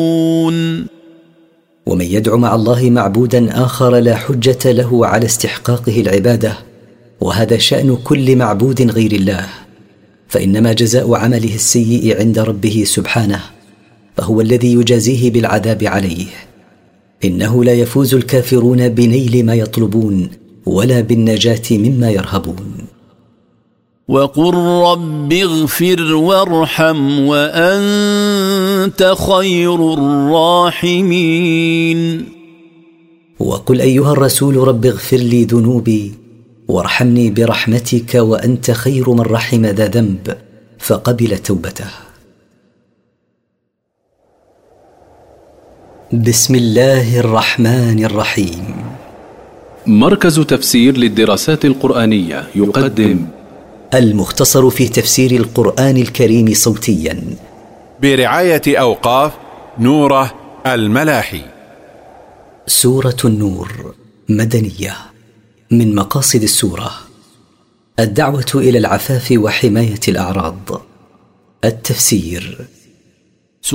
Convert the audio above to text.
ومن يدع مع الله معبودا آخر لا حجة له على استحقاقه العبادة، وهذا شأن كل معبود غير الله، فإنما جزاء عمله السيء عند ربه سبحانه، فهو الذي يجازيه بالعذاب عليه. إنه لا يفوز الكافرون بنيل ما يطلبون ولا بالنجاة مما يرهبون. وقل رب اغفر وارحم وأنت خير الراحمين. وقل أيها الرسول رب اغفر لي ذنوبي وارحمني برحمتك وأنت خير من رحم ذا ذنب فقبل توبته. بسم الله الرحمن الرحيم. مركز تفسير للدراسات القرآنية يقدم المختصر في تفسير القرآن الكريم صوتيا برعاية أوقاف نوره الملاحي. سورة النور مدنية. من مقاصد السورة الدعوة إلى العفاف وحماية الأعراض. التفسير